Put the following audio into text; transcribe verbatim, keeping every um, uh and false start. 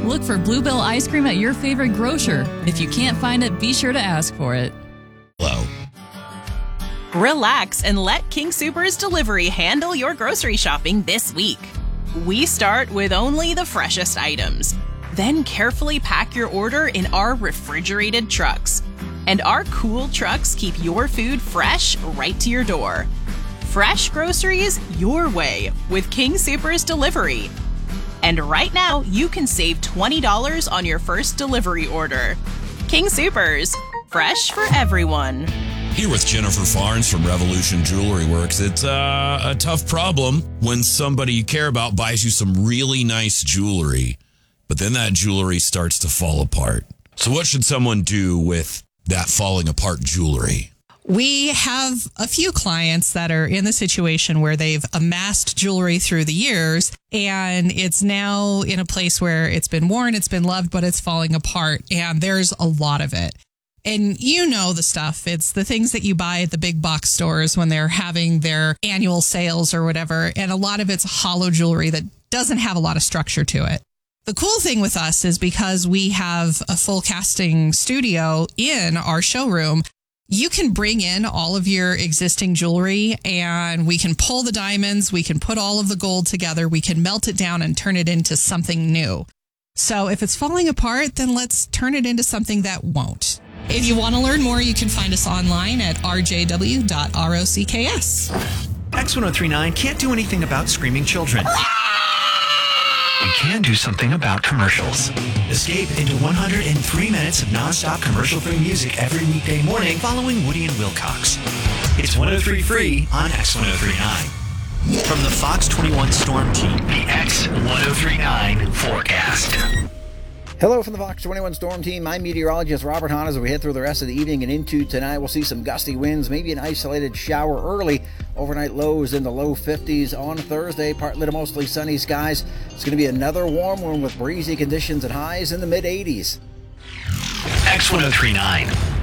Look for Bluebell ice cream at your favorite grocer. If you can't find it, be sure to ask for it. Hello. Relax and let King Soopers Delivery handle your grocery shopping this week. We start with only the freshest items. Then carefully pack your order in our refrigerated trucks. And our cool trucks keep your food fresh right to your door. Fresh groceries your way with King Soopers Delivery. And right now, you can save twenty dollars on your first delivery order. King Soopers, fresh for everyone. Here with Jennifer Farnes from Revolution Jewelry Works. It's uh, a tough problem when somebody you care about buys you some really nice jewelry, but then that jewelry starts to fall apart. So what should someone do with that falling apart jewelry? We have a few clients that are in the situation where they've amassed jewelry through the years and it's now in a place where it's been worn, it's been loved, but it's falling apart and there's a lot of it. And you know the stuff. It's the things that you buy at the big box stores when they're having their annual sales or whatever. And a lot of it's hollow jewelry that doesn't have a lot of structure to it. The cool thing with us is because we have a full casting studio in our showroom, you can bring in all of your existing jewelry and we can pull the diamonds. We can put all of the gold together. We can melt it down and turn it into something new. So if it's falling apart, then let's turn it into something that won't. If you want to learn more, you can find us online at r j w dot rocks. X one oh three nine can't do anything about screaming children. We can do something about commercials. Escape into one hundred three minutes of nonstop commercial-free music every weekday morning following Woody and Wilcox. It's one oh three free on X one oh three nine. From the Fox twenty-one Storm Team, the X one oh three nine forecast. Hello from the Fox twenty-one Storm Team. I'm meteorologist Robert Hahn. As we head through the rest of the evening and into tonight, we'll see some gusty winds, maybe an isolated shower early. Overnight lows in the low fifties on Thursday. Partly to mostly sunny skies. It's going to be another warm one with breezy conditions and highs in the mid eighties. X one oh three nine.